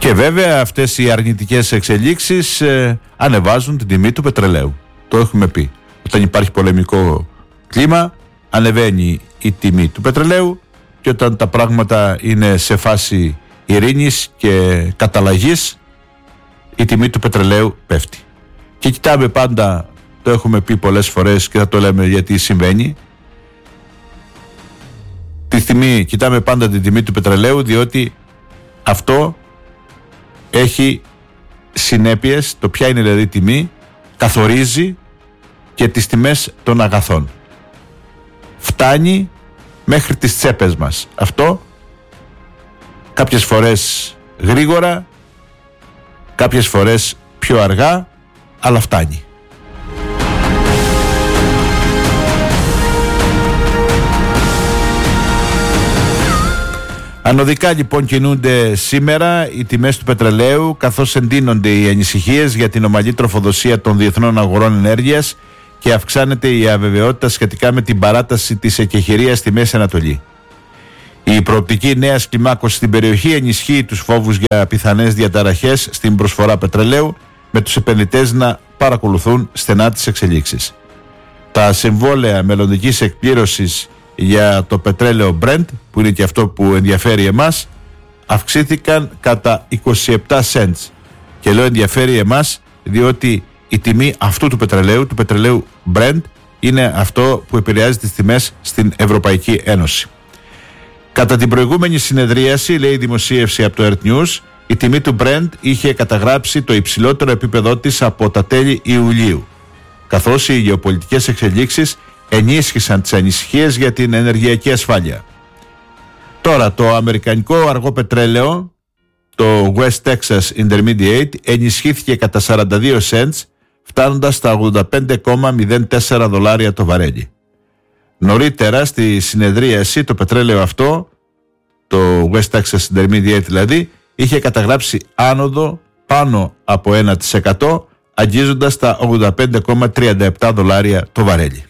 Και βέβαια αυτές οι αρνητικές εξελίξεις ανεβάζουν την τιμή του πετρελαίου. Το έχουμε πει. Όταν υπάρχει πολεμικό κλίμα, ανεβαίνει η τιμή του πετρελαίου, και όταν τα πράγματα είναι σε φάση ειρήνης και καταλλαγής, η τιμή του πετρελαίου πέφτει. Και κοιτάμε πάντα, το έχουμε πει πολλές φορές και θα το λέμε γιατί συμβαίνει, κοιτάμε πάντα την τιμή του πετρελαίου, διότι αυτό έχει συνέπειες. Το ποια είναι δηλαδή η τιμή καθορίζει και τις τιμές των αγαθών. Φτάνει μέχρι τις τσέπες μας. Αυτό κάποιες φορές γρήγορα, κάποιες φορές πιο αργά, αλλά φτάνει. Ανωδικά λοιπόν κινούνται σήμερα οι τιμές του πετρελαίου, καθώς εντείνονται οι ανησυχίες για την ομαλή τροφοδοσία των διεθνών αγορών ενέργειας και αυξάνεται η αβεβαιότητα σχετικά με την παράταση της εκεχηρίας στη Μέση Ανατολή. Η προοπτική νέας κλιμάκωσης στην περιοχή ενισχύει τους φόβους για πιθανές διαταραχές στην προσφορά πετρελαίου, με τους επενδυτές να παρακολουθούν στενά τις εξελίξεις. Τα συμβόλαια μελλοντικής εκπλήρωσης για το πετρέλαιο Brent, που είναι και αυτό που ενδιαφέρει εμάς, αυξήθηκαν κατά 27 cents. Και λέω ενδιαφέρει εμάς διότι η τιμή αυτού του πετρελαίου Brent, είναι αυτό που επηρεάζει τις τιμές στην Ευρωπαϊκή Ένωση. Κατά την προηγούμενη συνεδρίαση, λέει η δημοσίευση από το Earth News, η τιμή του Brent είχε καταγράψει το υψηλότερο επίπεδό της από τα τέλη Ιουλίου, καθώς οι γεωπολιτικές εξελίξεις ενίσχυσαν τις ανησυχίες για την ενεργειακή ασφάλεια. Τώρα το αμερικανικό αργό πετρέλαιο, το West Texas Intermediate, ενισχύθηκε κατά 42 cents, φτάνοντας στα $85,04 το βαρέλι. Νωρίτερα στη συνεδρίαση το πετρέλαιο αυτό, το West Texas Intermediate δηλαδή, είχε καταγράψει άνοδο πάνω από 1%, αγγίζοντας τα $85,37 το βαρέλι.